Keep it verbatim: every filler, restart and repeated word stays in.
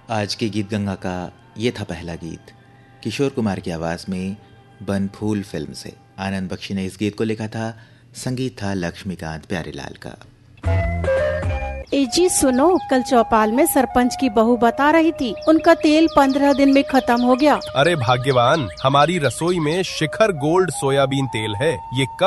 आज की गीत गंगा का ये था पहला गीत, किशोर कुमार की आवाज़ में बन फूल फिल्म से। आनंद बख्शी ने इस गीत को लिखा था, संगीत था लक्ष्मीकांत प्यारेलाल का। ए जी सुनो, कल चौपाल में सरपंच की बहू बता रही थी उनका तेल पंद्रह दिन में खत्म हो गया। अरे भाग्यवान, हमारी रसोई में शिखर गोल्ड सोयाबीन तेल है। ये कब